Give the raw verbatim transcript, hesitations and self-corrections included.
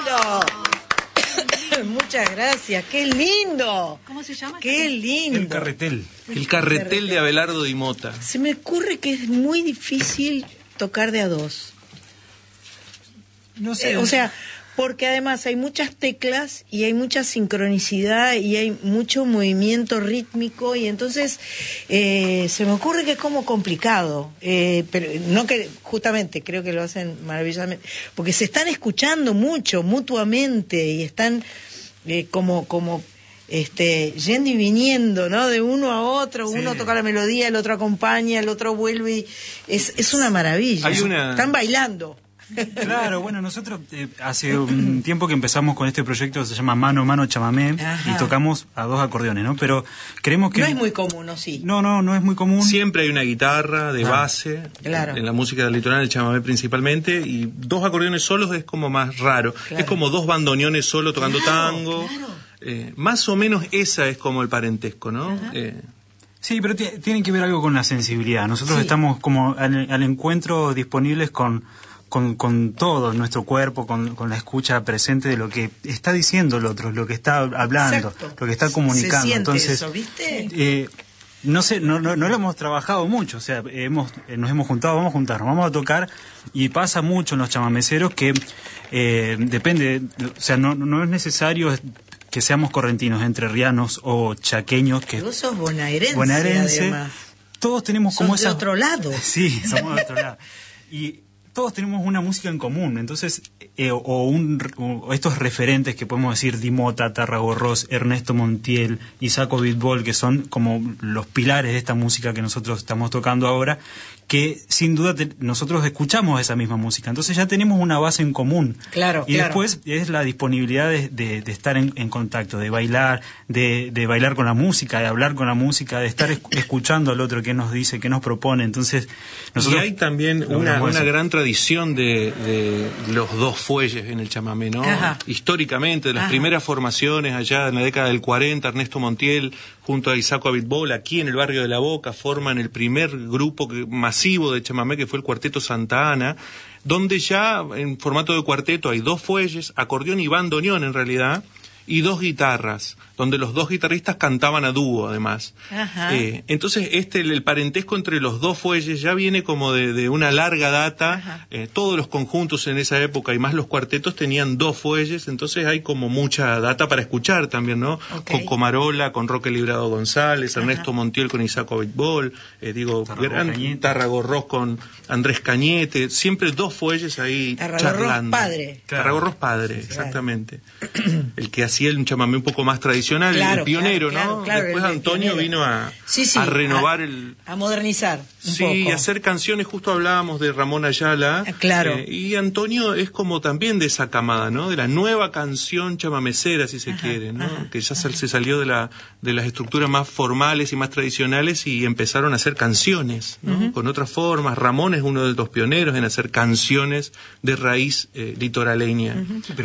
lindo! Muchas gracias, qué lindo. ¿Cómo se llama? Qué lindo. El carretel. El carretel de Abelardo Di Mota. Se me ocurre que es muy difícil tocar de a dos. No sé. Eh, o sea, porque además hay muchas teclas y hay mucha sincronicidad y hay mucho movimiento rítmico y entonces eh, se me ocurre que es como complicado, eh, pero no que justamente creo que lo hacen maravillosamente, porque se están escuchando mucho mutuamente y están eh, como como este yendo y viniendo, ¿no? De uno a otro, sí. Uno toca la melodía, el otro acompaña, el otro vuelve y es es una maravilla. Hay una... Están bailando. Claro, bueno, nosotros eh, hace un tiempo que empezamos con este proyecto que se llama Mano a Mano Chamamé. Ajá. Y tocamos a dos acordeones, ¿no? Pero creemos que... No es muy común, ¿o sí? No, no, no es muy común. Siempre hay una guitarra de claro. base, claro. En la música del litoral, el chamamé principalmente, y dos acordeones solos es como más raro. Claro. Es como dos bandoneones solo tocando claro, tango. Claro. Eh, más o menos esa es como el parentesco, ¿no? Eh, Sí, pero t- tienen que ver algo con la sensibilidad. Nosotros sí. estamos como al, al encuentro disponibles con... Con, con todo nuestro cuerpo, con, con la escucha presente de lo que está diciendo el otro, lo que está hablando, exacto. Lo que está comunicando. Se siente entonces, eso, ¿viste? Eh, no sé, no, no, no lo hemos trabajado mucho, o sea, hemos, eh, nos hemos juntado, vamos a juntarnos, vamos a tocar, y pasa mucho en los chamameceros que eh, depende, o sea, no, no es necesario que seamos correntinos, entrerrianos o chaqueños. Que vos sos bonaerense, bonaerense además. Todos tenemos sos como de esa... otro lado. Sí, somos de otro lado. Y todos tenemos una música en común, entonces, eh, o, un, o estos referentes que podemos decir, Di Mota, Tarragorros, Ernesto Montiel, Isaco Bitbol, que son como los pilares de esta música que nosotros estamos tocando ahora, que sin duda te, nosotros escuchamos esa misma música, entonces ya tenemos una base en común. Claro, y claro. Después es la disponibilidad de, de, de estar en, en contacto, de bailar, de, de bailar con la música, de hablar con la música, de estar es, escuchando al otro qué nos dice, qué nos propone. Entonces nosotros, y hay también una, una gran tradición de, de los dos fuelles en el chamamé, ¿no? Ajá. Históricamente, de las Ajá. primeras formaciones allá en la década del cuarenta, Ernesto Montiel junto a Isaco Abitbol, aquí en el barrio de La Boca, forman el primer grupo que, masivo de chamamé, que fue el Cuarteto Santa Ana, donde ya en formato de cuarteto hay dos fuelles, acordeón y bandoneón en realidad, y dos guitarras, donde los dos guitarristas cantaban a dúo además. Eh, entonces este el, el parentesco entre los dos fuelles ya viene como de, de una larga data. Eh, todos los conjuntos en esa época y más los cuartetos tenían dos fuelles, entonces hay como mucha data para escuchar también, ¿no? Okay. Con Comarola, con Roque Librado González, Ajá. Ernesto Montiel con Isaco Abitbol, eh, digo, Tarragorros con Andrés Cañete, siempre dos fuelles ahí Tarragorros charlando. Padre. Claro. Tarragorros Padre, claro. Exactamente. El que hacía un chamamé un poco más tradicional, claro, el pionero, claro, ¿no? Claro, Después el, Antonio el vino a, sí, sí, a renovar a, el... a modernizar un sí, poco. a hacer canciones, justo hablábamos de Ramón Ayala. Ah, claro. Eh, y Antonio es como también de esa camada, ¿no? De la nueva canción chamamecera, si se ajá, quiere, ¿no? Ajá, que ya ajá. se salió de la de las estructuras más formales y más tradicionales y empezaron a hacer canciones, ¿no? Uh-huh. Con otras formas. Ramón es uno de los pioneros en hacer canciones de raíz eh, litoraleña. Uh-huh. Pero